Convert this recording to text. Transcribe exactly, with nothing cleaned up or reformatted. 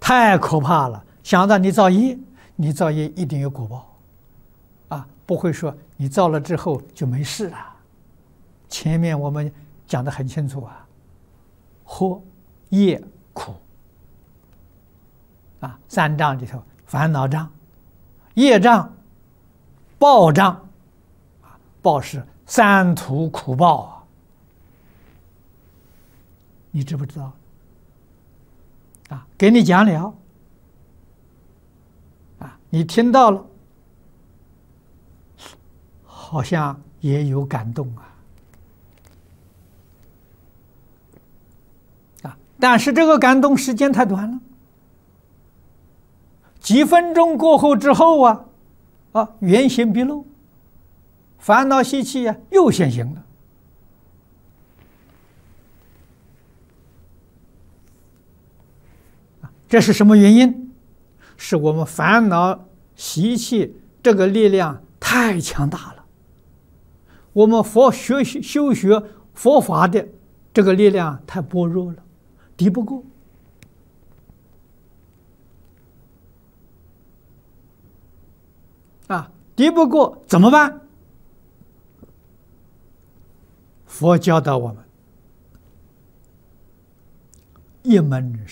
太可怕了。想到你造业，你造业一定有果报，啊，不会说你造了之后就没事了。前面我们讲得很清楚啊，祸、业、苦，啊，三障里头，烦恼障、业障、报障，啊，报是三途苦报啊，你知不知道？啊，给你讲了，啊，你听到了，好像也有感动啊。啊，但是这个感动时间太短了，几分钟过后之后啊，啊，原形毕露，烦恼习气啊又现形了。这是什么原因？是我们烦恼习气这个力量太强大了，我们佛学修学佛法的这个力量太薄弱了，敌不过。啊，敌不过怎么办？佛教导我们一门